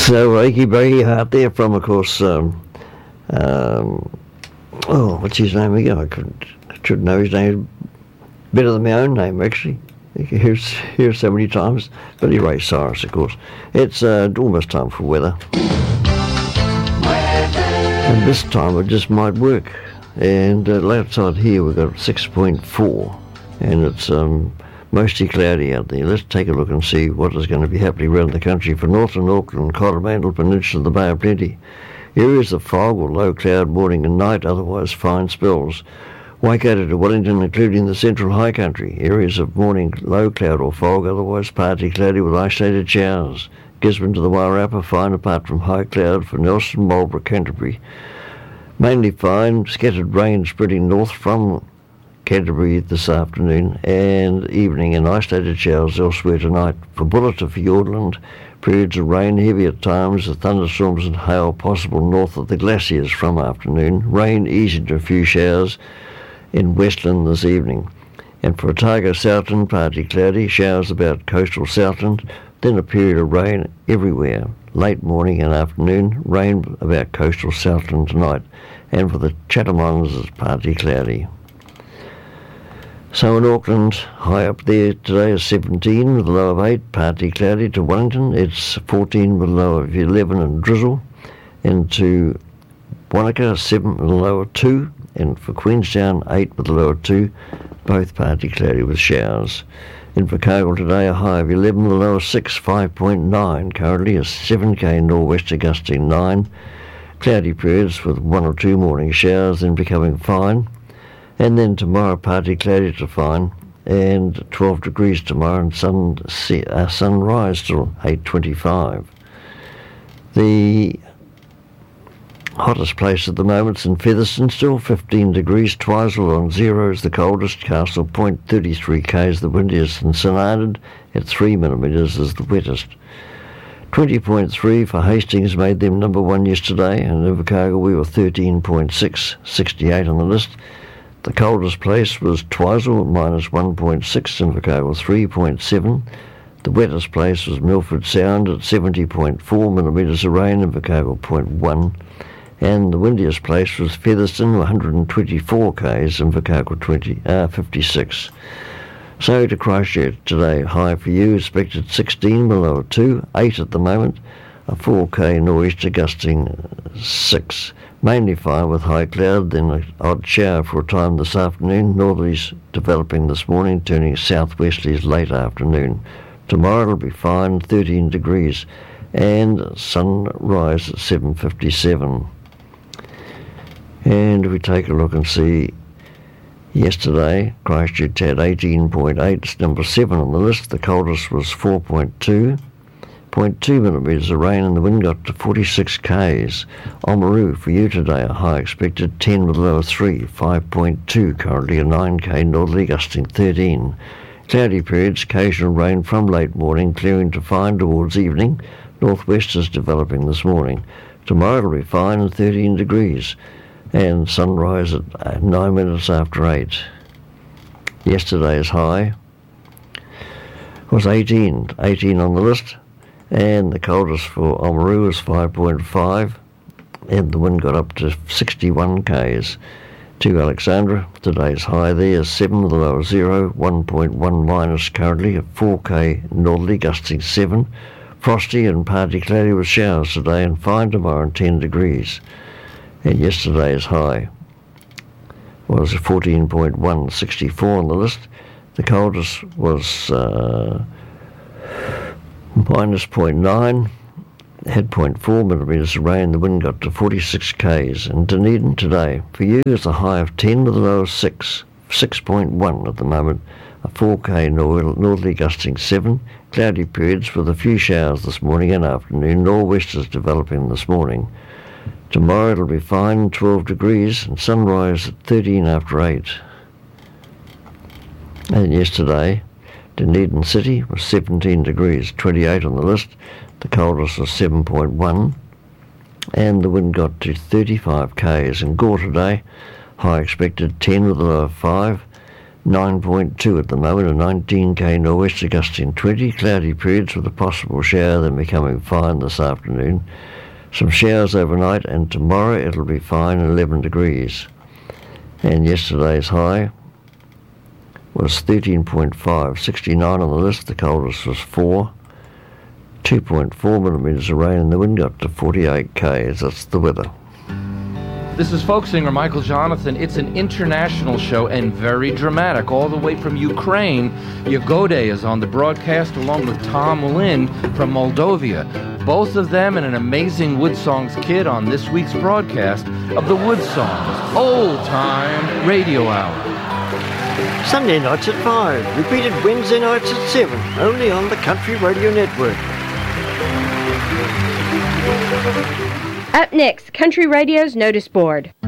So achy breaky heart there from, of course, what's his name again? I should know his name better than my own name, actually. Here's so many times. Billy Ray Cyrus, of course. It's almost time for weather. And this time it just might work. And outside here we've got 6.4, and it's mostly cloudy out there. Let's take a look and see what is going to be happening around the country for Northern Auckland, Coromandel Peninsula, the Bay of Plenty. Areas of fog or low cloud morning and night, otherwise fine spells. Waikato to Wellington, including the central high country. Areas of morning low cloud or fog, otherwise partly cloudy with isolated showers. Gisborne to the Wairarapa, fine apart from high cloud for Nelson, Marlborough, Canterbury. Mainly fine, scattered rain spreading north from Canterbury this afternoon and evening, and isolated showers elsewhere tonight. For Bulla to Fiordland, periods of rain, heavy at times, with thunderstorms and hail possible north of the glaciers from afternoon. Rain easing to a few showers in Westland this evening. And for Otago Southland, partly cloudy, showers about coastal Southland, then a period of rain everywhere. Late morning and afternoon, rain about coastal Southland tonight. And for the Chatham Islands, it's partly cloudy. So in Auckland, high up there today is 17 with a low of 8, partly cloudy. To Wellington, it's 14 with a low of 11 and drizzle. And to Wanaka, 7 with a low of 2. And for Queenstown, 8 with a low of 2, both partly cloudy with showers. In Invercargill today, a high of 11 with a low of 6, 5.9. Currently a 7k nor'wester gusting 9. Cloudy periods with 1 or 2 morning showers, then becoming fine. And then tomorrow, partly cloudy to fine, and 12 degrees tomorrow, and sunrise till 8:25. The hottest place at the moment is in Featherston, still 15 degrees. Twizel on 0 is the coldest. Castle Point 33 k's the windiest, and St Arnaud at 3 millimetres is the wettest. 20.3 for Hastings made them number 1 yesterday, and in Invercargill we were 13.6, 68 on the list. The coldest place was Twizel, minus 1.6, Invercargill 3.7. The wettest place was Milford Sound at 70.4 millimetres of rain, Invercargill 0.1. And the windiest place was Featherston, 124 k's, Invercargill 56. So to Christchurch today, high for you, expected 16 below 2, 8 at the moment, a 4k nor'easter gusting 6. Mainly fine with high cloud, then an odd shower for a time this afternoon. Northerlies developing this morning, turning southwesterlies late afternoon. Tomorrow it'll be fine, 13 degrees, and sunrise at 7:57. And if we take a look and see, yesterday Christchurch had 18.8, it's number 7 on the list. The coldest was 4.2. 0.2 millimetres of rain, and the wind got to 46 k's. Oamaru for you today, a high expected 10 with a low of 3, 5.2, currently a 9k northerly gusting 13. Cloudy periods, occasional rain from late morning, clearing to fine towards evening. Northwesters developing this morning. Tomorrow it'll be fine and 13 degrees, and sunrise at 9 minutes after 8. Yesterday's high was 18 on the list. And the coldest for Oamaru was 5.5, and the wind got up to 61 k's. To Alexandra, today's high there is 7 with a low of 0, 1.1 minus currently, at 4k northerly gusting 7. Frosty and partly cloudy with showers today, and fine tomorrow and 10 degrees. And yesterday's high was 14.1, 64 on the list. The coldest was minus 0.9, had 0.4 millimetres of rain. The wind got to 46 k's. And Dunedin today, for you, is a high of 10 with a low of 6, 6.1 at the moment, a 4k northerly gusting 7. Cloudy periods with a few showers this morning and afternoon. Nor'westers developing this morning. Tomorrow it'll be fine, 12 degrees, and sunrise at 13 after 8. And yesterday, Dunedin City was 17 degrees, 28 on the list. The coldest was 7.1, and the wind got to 35 k's. In Gore today, high expected 10 with a low of 5. 9.2 at the moment, a 19k nor'wester gusting 20, cloudy periods with a possible shower, then becoming fine this afternoon. Some showers overnight, and tomorrow it'll be fine, 11 degrees. And yesterday's high was 13.5, 69 on the list, the coldest was 4. 2.4 millimetres of rain, and the wind got to 48 k's. That's the weather. This is folk singer Michael Jonathan. It's an international show and very dramatic. All the way from Ukraine, Yagode is on the broadcast along with Tom Lynn from Moldova. Both of them and an amazing Wood Songs kid on this week's broadcast of the Wood Songs Old Time Radio Hour. Sunday nights at 5, repeated Wednesday nights at 7, only on the Country Radio Network. Up next, Country Radio's Notice Board.